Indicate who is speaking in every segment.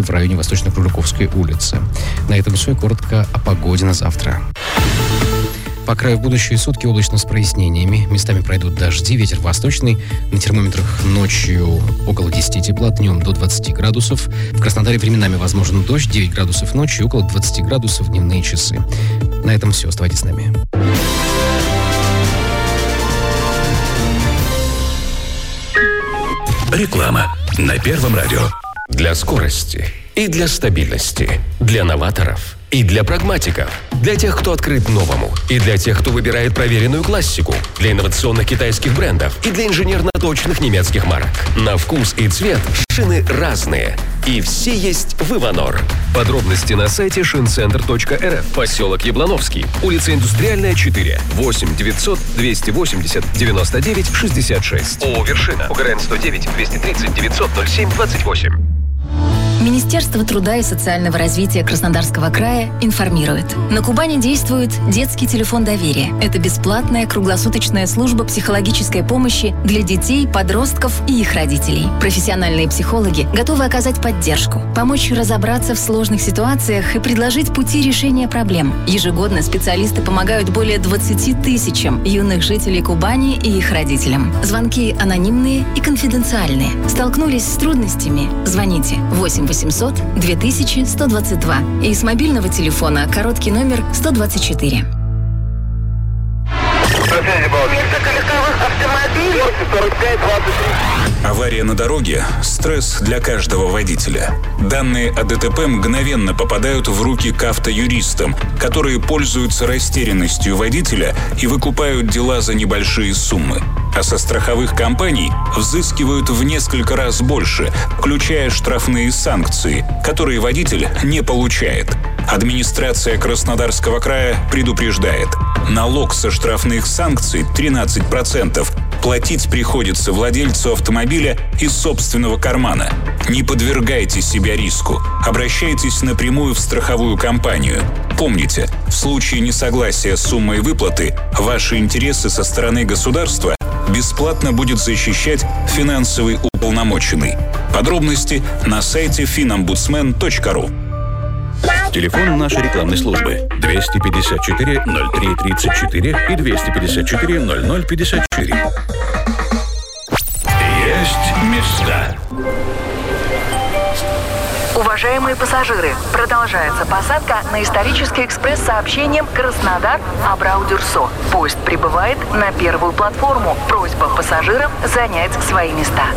Speaker 1: в районе Восточно-Кругляковской улицы. На этом все. Коротко о погоде на завтра. По краю в будущие сутки облачно с прояснениями. Местами пройдут дожди, ветер восточный. На термометрах ночью около 10 тепла, днем до 20 градусов. В Краснодаре временами возможен дождь, 9 градусов ночью, около 20 градусов в дневные часы. На этом все. Оставайтесь с нами.
Speaker 2: Реклама на Первом радио. Для скорости и для стабильности, для новаторов и для прагматиков, для тех, кто открыт новому, и для тех, кто выбирает проверенную классику, для инновационных китайских брендов и для инженерно-точных немецких марок. На вкус и цвет шины разные, и все есть в Иванор. Подробности на сайте шинцентр.рф, поселок Яблоновский, улица Индустриальная, 4, 8 900 280 99 66. ООО «Вершина», УГРН 109 230 900 07 28.
Speaker 3: Министерство труда и социального развития Краснодарского края информирует. На Кубани действует детский телефон доверия. Это бесплатная круглосуточная служба психологической помощи для детей, подростков и их родителей. Профессиональные психологи готовы оказать поддержку, помочь разобраться в сложных ситуациях и предложить пути решения проблем. Ежегодно специалисты помогают более 20 тысячам юных жителей Кубани и их родителям. Звонки анонимные и конфиденциальные. Столкнулись с трудностями? Звоните 8 800 2122 и с мобильного телефона короткий номер 124.
Speaker 4: Авария на дороге – стресс для каждого водителя. Данные о ДТП мгновенно попадают в руки к автоюристам, которые пользуются растерянностью водителя и выкупают дела за небольшие суммы. А со страховых компаний взыскивают в несколько раз больше, включая штрафные санкции, которые водитель не получает. Администрация Краснодарского края предупреждает: налог со штрафных санкций 13%. Платить приходится владельцу автомобиля из собственного кармана. Не подвергайте себя риску. Обращайтесь напрямую в страховую компанию. Помните, в случае несогласия с суммой выплаты, ваши интересы со стороны государства бесплатно будет защищать финансовый уполномоченный. Подробности на сайте finомбудсмен.ру.
Speaker 2: Телефон нашей рекламной службы 254 03 34 и 254 00 54. Есть места.
Speaker 5: Уважаемые пассажиры, продолжается посадка на исторический экспресс с сообщением Краснодар-Абрау-Дюрсо. Поезд прибывает на первую платформу. Просьба пассажиров занять свои места.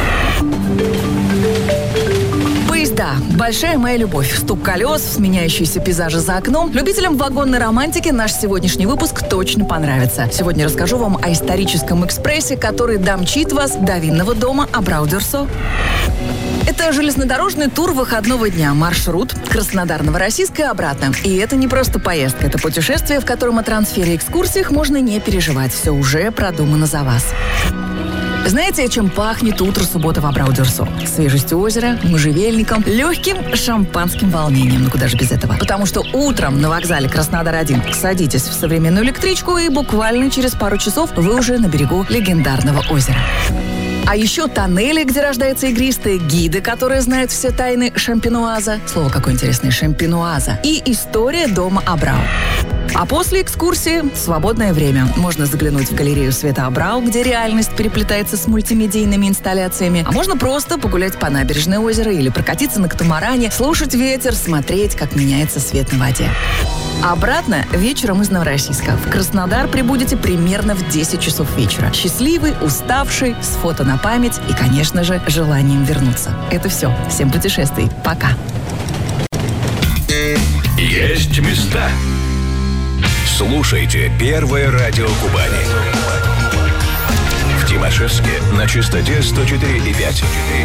Speaker 6: Поезда. Большая моя любовь. Стук колес, сменяющиеся пейзажи за окном. Любителям вагонной романтики наш сегодняшний выпуск точно понравится. Сегодня расскажу вам о историческом экспрессе, который домчит вас до винного дома Абрау-Дюрсо. Это железнодорожный тур выходного дня. Маршрут Краснодар-Новороссийск и обратно. И это не просто поездка. Это путешествие, в котором о трансфере и экскурсиях можно не переживать. Все уже продумано за вас. Знаете, чем пахнет утро субботы в Абрау-Дюрсо? Свежестью озера, можжевельником, легким шампанским волнением. Ну куда же без этого? Потому что утром на вокзале Краснодар-1 садитесь в современную электричку, и буквально через пару часов вы уже на берегу легендарного озера. А еще тоннели, где рождается игристое, гиды, которые знают все тайны шампинуаза. Слово какое интересное, шампинуаза. И история дома Абрау. А после экскурсии свободное время. Можно заглянуть в галерею Света Абрау, где реальность переплетается с мультимедийными инсталляциями. А можно просто погулять по набережной озера или прокатиться на катамаране, слушать ветер, смотреть, как меняется свет на воде. Обратно вечером из Новороссийска. В Краснодар прибудете примерно в 10 часов вечера. Счастливый, уставший, с фото на память и, конечно же, желанием вернуться. Это все. Всем путешествий. Пока.
Speaker 2: Есть места. Слушайте Первое радио Кубани. В Тимашевске на частоте 104,5.